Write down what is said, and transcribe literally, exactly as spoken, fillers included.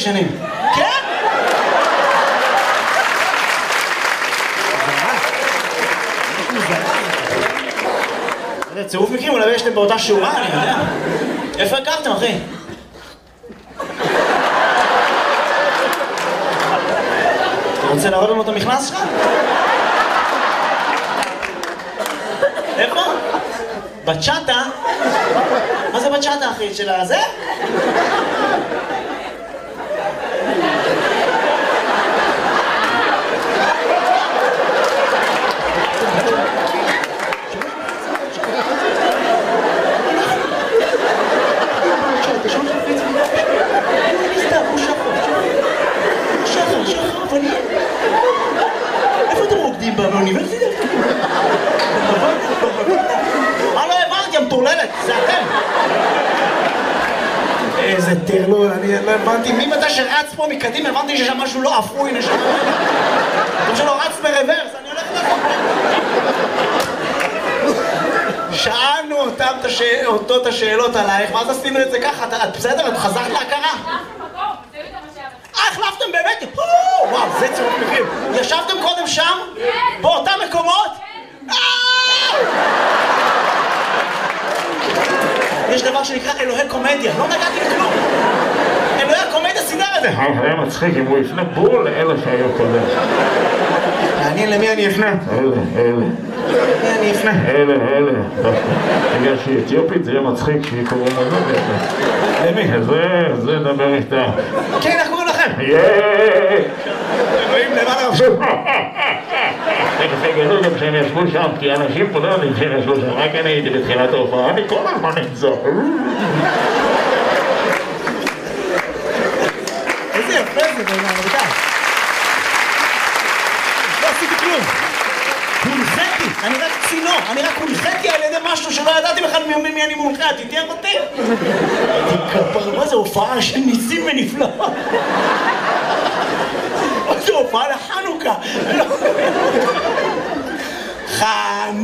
שנים. כן? זה צירוף מקרים, אולי יש להם באותה שורה, אני יודע. איפה הכרתם, אחי? אתה רוצה להראות לנו את המכנס שלך? איפה? בצ'אטה? מה זה בצ'אטה, אחי? של הזה? איפה אתם רוקדים באוניברסיטה? מה לא הבנתי, המטורללת? זה אתם! איזה טרלול, אני לא הבנתי. ממתי שרץ פה מקדימה, הבנתי ששם משהו לא אפוי, נשמה. כמו שלא רץ ברוורס, אני הולך לפה. שאלנו אותו את השאלות עלייך, ואז עשינו את זה ככה. את בסדר? את חזרת להכרה? החלפתם באמת? וואו, זה צירוף מקרים. ישבתם קודם שם? באותם מקומות? יש דבר שנקרא אלוהי קומדיה, לא נגעתי בכלום. אלוהי הקומדיה סידר את זה. היה מצחיק אם הוא יפנה בול לאלה שהיו קודם. מעניין למי אני אפנה? אלה, אלה. למי אני אפנה? אלה, אלה. בגלל שהיא אתיופית זה יהיה מצחיק שהיא קוראים לזה. למי? זה, זה דבר איתה. כן, איך קוראים לכם? יאיי! אלוהים למעלה רבשו. תכף יגלו גם שהם ישבו שם, כי אנשים פה לא יודעים שהם ישבו שם, רק אני הייתי בתחילת ההופעה, אני כל הזמן נמצא. איזה יפה זה בעיניי, רבותיי. לא עשיתי כלום. הונחתי, אני רק צינור, אני רק הונחתי על ידי משהו שלא ידעתי בכלל ממי אני מונחה, תתייך אותי. תכפר, מה זה הופעה של ניסים ונפלאות? מה זה הופעה לחנוכה? חנוכה.